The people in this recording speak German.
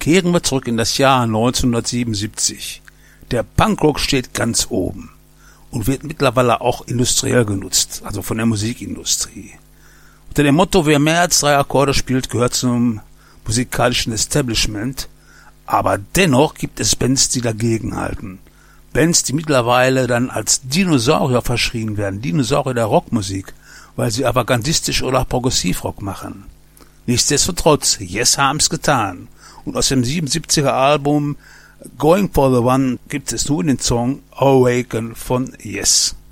Kehren wir zurück in das Jahr 1977. Der Punkrock steht ganz oben und wird mittlerweile auch industriell genutzt, also von der Musikindustrie. Unter dem Motto, wer mehr als 3 Akkorde spielt, gehört zum musikalischen Establishment, aber dennoch gibt es Bands, die dagegenhalten. Bands, die mittlerweile dann als Dinosaurier verschrien werden, Dinosaurier der Rockmusik, weil sie avantgardistisch oder Progressivrock machen. Nichtsdestotrotz, Yes haben's getan. Und aus dem 77er Album Going for the One gibt es nun den Song Awaken von Yes.